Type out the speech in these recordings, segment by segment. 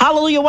Hallelujah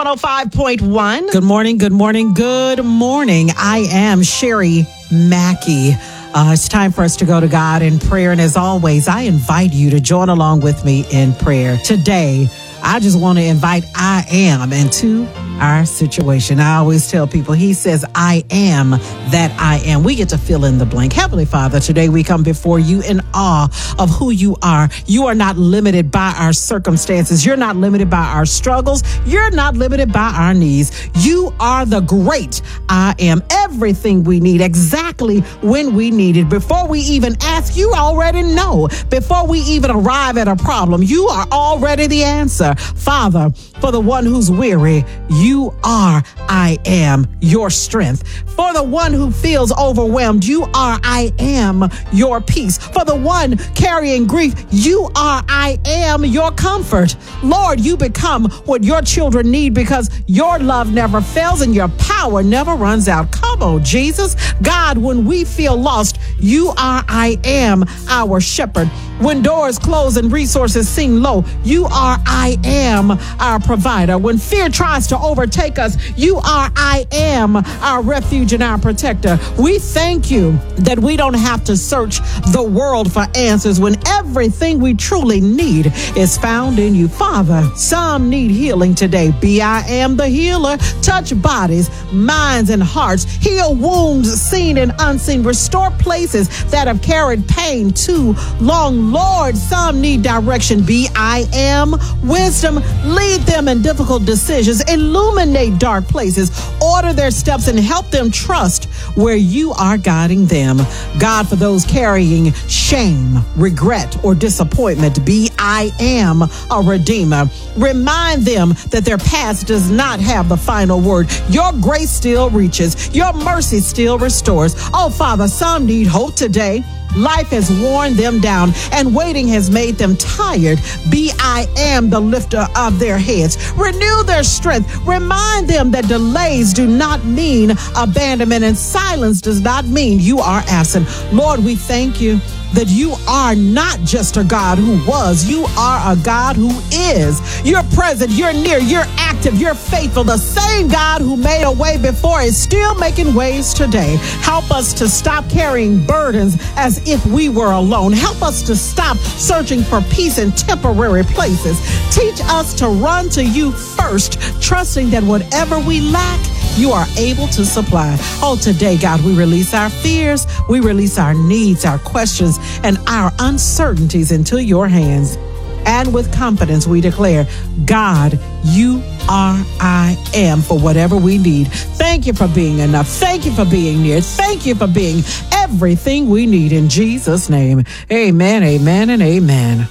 105.1. Good morning, good morning, good morning. I am Sherry Mackey. It's time for us to go to God in prayer. And as always, I invite you to join along with me in prayer. Today, I just want to invite I am into our situation. I always tell people, he says, I am that I am. We get to fill in the blank. Heavenly Father, today we come before you in awe of who you are. You are not limited by our circumstances. You're not limited by our struggles. You're not limited by our needs. You are the great I am. Everything we need, exactly when we need it. Before we even ask, you already know. Before we even arrive at a problem, you are already the answer. Father, for the one who's weary, you are I am your strength. For the one who feels overwhelmed, you are I am your peace. For the one carrying grief, you are I am your comfort. Lord, you become what your children need because your love never fails and your power never runs out. Come on, Jesus. God, when we feel lost, you are I am our shepherd. When doors close and resources seem low, you are I am our provider. When fear tries to overtake us, you are I am our refuge and our protector. We thank you that we don't have to search the world for answers when everything we truly need is found in you. Father, some need healing today. Be I am the healer. Touch bodies, minds, and hearts. Heal wounds seen and unseen. Restore places that have carried pain too long. Lord, some need direction. Be I am wisdom. Lead them in difficult decisions. Illuminate dark places. Order their steps and help them trust where you are guiding them. God, for those carrying shame, regret, or disappointment, be I am a redeemer. Remind them that their past does not have the final word. Your grace still reaches. Your mercy still restores. Oh, Father, some need hope today. Life has worn them down and waiting has made them tired. Be I am the lifter of their heads. Renew their strength. Remind them that delays do not mean abandonment and silence does not mean you are absent. Lord, we thank you that you are not just a God who was, you are a God who is. You're present, you're near, you're active, you're faithful. The same God who made a way before is still making ways today. Help us to stop carrying burdens as if we were alone. Help us to stop searching for peace in temporary places. Teach us to run to you first, trusting that whatever we lack, you are able to supply. Oh, today, God, we release our fears, we release our needs, our questions, and our uncertainties into your hands. And with confidence, we declare, God, you are I am for whatever we need. Thank you for being enough. Thank you for being near. Thank you for being everything we need in Jesus' name. Amen, amen, and amen.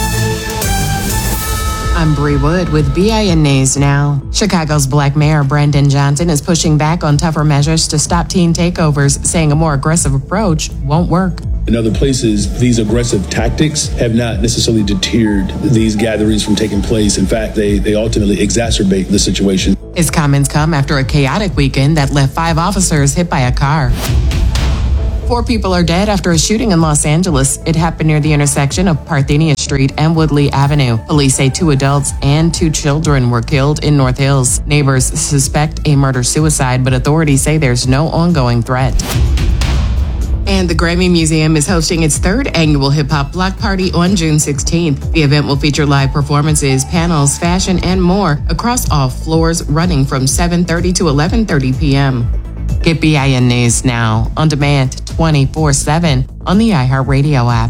I'm Bree Wood with BIN News Now. Chicago's Black Mayor Brandon Johnson is pushing back on tougher measures to stop teen takeovers, saying a more aggressive approach won't work. In other places, these aggressive tactics have not necessarily deterred these gatherings from taking place. In fact, they ultimately exacerbate the situation. His comments come after a chaotic weekend that left 5 officers hit by a car. 4 people are dead after a shooting in Los Angeles. It happened near the intersection of Parthenia Street and Woodley Avenue. Police say 2 adults and 2 children were killed in North Hills. Neighbors suspect a murder-suicide, but authorities say there's no ongoing threat. And the Grammy Museum is hosting its 3rd annual Hip Hop Block Party on June 16th. The event will feature live performances, panels, fashion, and more across all floors, running from 7:30 to 11:30 p.m. Get BIN News Now on demand 24/7 on the iHeartRadio app.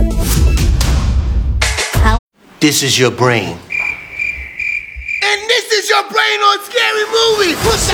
This is your brain. And this is your brain on Scary Movie. What's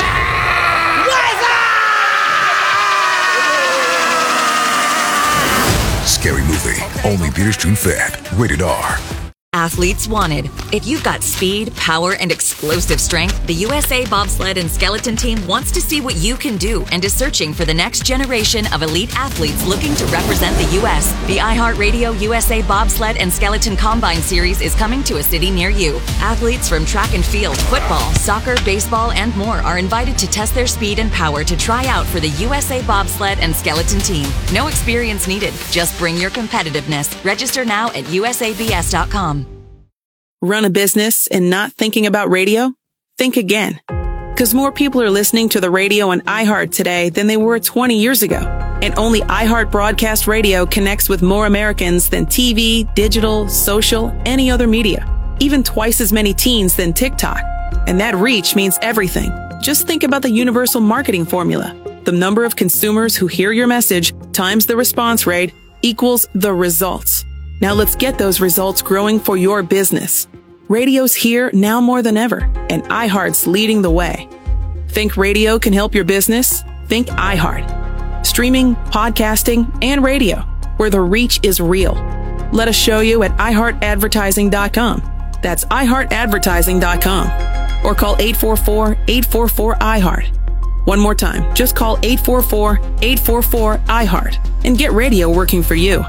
Scary Movie. Only theaters June 5th. Rated R. Athletes wanted. If you've got speed, power, and explosive strength, the USA Bobsled and Skeleton Team wants to see what you can do and is searching for the next generation of elite athletes looking to represent the U.S. The iHeartRadio USA Bobsled and Skeleton Combine Series is coming to a city near you. Athletes from track and field, football, soccer, baseball, and more are invited to test their speed and power to try out for the USA Bobsled and Skeleton Team. No experience needed. Just bring your competitiveness. Register now at usabs.com. Run a business and not thinking about radio? think again. Because more people are listening to the radio on iHeart today than they were 20 years ago. And only iHeart Broadcast Radio connects with more Americans than TV, digital, social, any other media. Even twice as many teens than TikTok. And that reach means everything. Just think about the universal marketing formula. The number of consumers who hear your message times the response rate equals the results. Now let's get those results growing for your business. Radio's here now more than ever, and iHeart's leading the way. Think radio can help your business? Think iHeart. Streaming, podcasting, and radio, where the reach is real. Let us show you at iHeartAdvertising.com. That's iHeartAdvertising.com. Or call 844-844-iHeart. One more time, just call 844-844-iHeart and get radio working for you.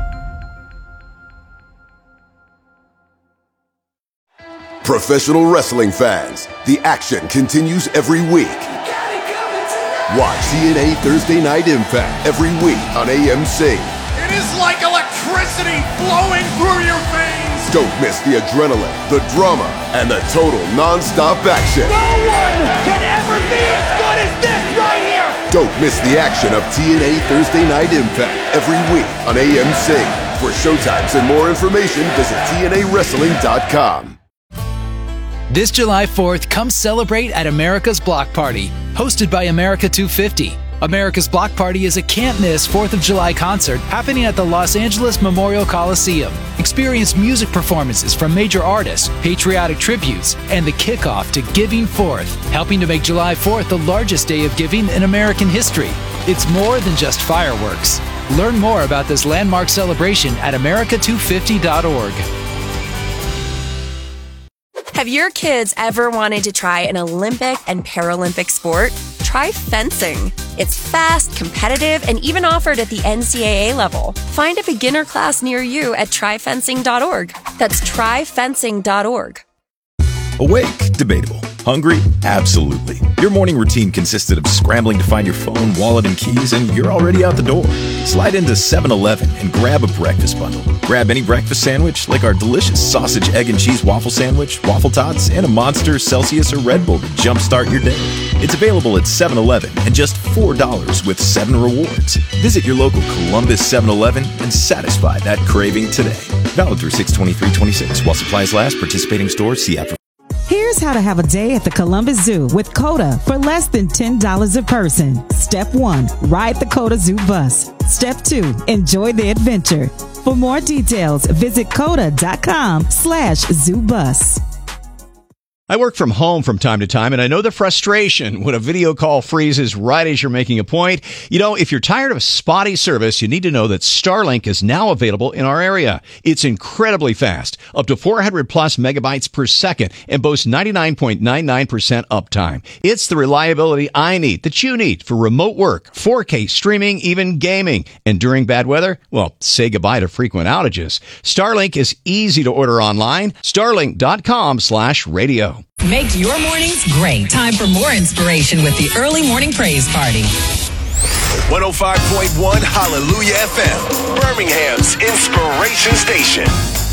Professional wrestling fans, the action continues every week. Watch TNA Thursday Night Impact every week on AMC. It is like electricity flowing through your veins. Don't miss the adrenaline, the drama, and the total non-stop action. No one can ever be as good as this right here. Don't miss the action of TNA Thursday Night Impact every week on AMC. For showtimes and more information, visit TNAWrestling.com. This July 4th, come celebrate at America's Block Party, hosted by America 250. America's Block Party is a can't-miss 4th of July concert happening at the Los Angeles Memorial Coliseum. Experience music performances from major artists, patriotic tributes, and the kickoff to Giving Forth, helping to make July 4th the largest day of giving in American history. It's more than just fireworks. Learn more about this landmark celebration at america250.org. Have your kids ever wanted to try an Olympic and Paralympic sport? Try fencing. It's fast, competitive, and even offered at the NCAA level. Find a beginner class near you at tryfencing.org. That's tryfencing.org. Awake? Debatable. Hungry? Absolutely. Your morning routine consisted of scrambling to find your phone, wallet, and keys, and you're already out the door. Slide into 7-Eleven and grab a breakfast bundle. Grab any breakfast sandwich, like our delicious sausage, egg, and cheese waffle sandwich, waffle tots, and a Monster, Celsius, or Red Bull to jumpstart your day. It's available at 7-Eleven and just $4 with 7 rewards. Visit your local Columbus 7-Eleven and satisfy that craving today. Valid through 6/23/26 while supplies last. Participating stores. See app for. Here's how to have a day at the Columbus Zoo with COTA for less than $10 a person. Step 1, ride the COTA Zoo bus. Step 2, enjoy the adventure. For more details, visit COTA.com/ZooBus. I work from home from time to time, and I know the frustration when a video call freezes right as you're making a point. You know, if you're tired of spotty service, you need to know that Starlink is now available in our area. It's incredibly fast, up to 400 plus megabytes per second, and boasts 99.99% uptime. It's the reliability I need, that you need, for remote work, 4K streaming, even gaming. And during bad weather, well, say goodbye to frequent outages. Starlink is easy to order online. Starlink.com/radio. Make your mornings great. Time for more inspiration with the Early Morning Praise Party. 105.1 Hallelujah FM, Birmingham's inspiration station.